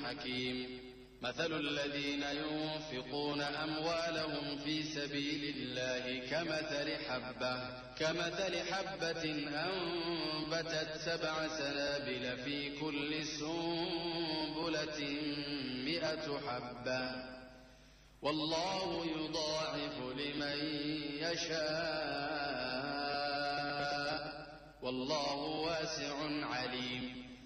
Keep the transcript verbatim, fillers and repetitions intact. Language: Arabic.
حكيم. مثل الذين ينفقون أموالهم في سبيل الله كمثل حبة كمثل حبة أنبتت سبع سنابل في كل سنبلة مئة حبة والله يضاعف لمن يشاء والله واسع عليم.